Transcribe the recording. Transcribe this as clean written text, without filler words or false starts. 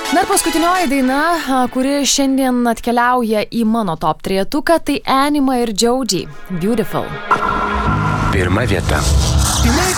Na ir paskutinioji daina, kuri šiandien atkeliauja į mano top 3-tuką, tai Anima ir Joji. Beautiful. Pirma vieta. Make